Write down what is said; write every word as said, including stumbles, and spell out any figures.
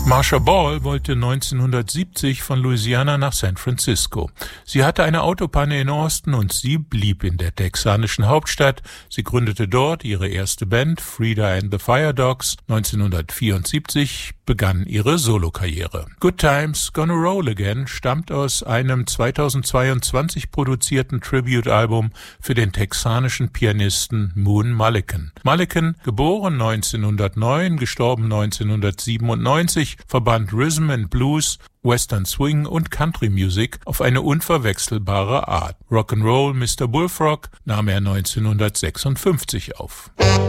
Marcia Ball wollte neunzehnhundertsiebzig von Louisiana nach San Francisco. Sie hatte eine Autopanne in Austin und sie blieb in der texanischen Hauptstadt. Sie gründete dort ihre erste Band, Frida and the Fire Dogs. neunzehnhundertvierundsiebzig begann ihre Solokarriere. Good Times Gonna Roll Again stammt aus einem zweitausendzweiundzwanzig produzierten Tribute-Album für den texanischen Pianisten Moon Mullican. Mullican, geboren neunzehnhundertneun, gestorben neunzehnhundertsiebenundneunzig, verband Rhythm and Blues, Western Swing und Country Music auf eine unverwechselbare Art. Rock'n'Roll Mister Bullfrog nahm er neunzehnhundertsechsundfünfzig auf.